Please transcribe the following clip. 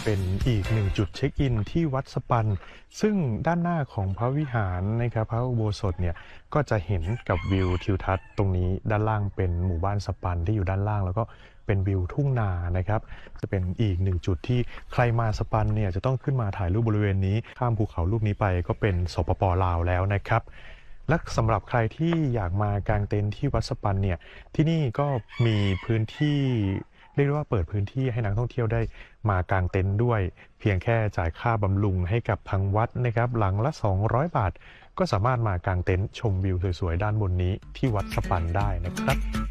เป็นอีกหนึ่งจุดเช็คอินที่วัดสปันซึ่งด้านหน้าของพระวิหารนะครับพระอุโบสถเนี่ยก็จะเห็นกับวิวทิวทัศน์ตรงนี้ด้านล่างเป็นหมู่บ้านสปันที่อยู่ด้านล่างแล้วก็เป็นวิวทุ่งนานะครับจะเป็นอีกหนึ่งจุดที่ใครมาสปันเนี่ยจะต้องขึ้นมาถ่ายรูปบริเวณนี้ข้ามภูเขาลูกนี้ไปก็เป็นสปป.ลาวแล้วนะครับและสำหรับใครที่อยากมากางเต็นท์ที่วัดสปันเนี่ยที่นี่ก็มีพื้นที่เรียกว่าเปิดพื้นที่ให้นักท่องเที่ยวได้มากางเต็นท์ด้วยเพียงแค่จ่ายค่าบำรุงให้กับทางวัดนะครับหลังละ200 บาทก็สามารถมากางเต็นท์ชมวิวสวยๆด้านบนนี้ที่วัดสปันได้นะครับ